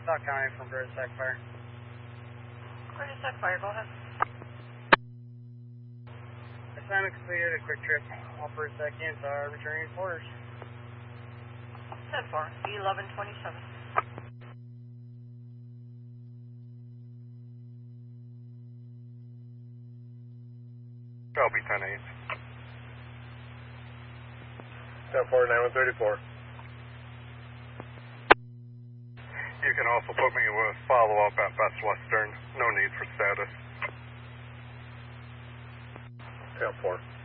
Stock County from Greater Sac Fire. Greater Sac Fire, go ahead. Assignment completed, a quick trip. All first seconds are returning quarters. 10-4, 1127. Copy 10-8. 10-4, 9134. You can also put me with follow-up at Best Western. No need for status. 10-4.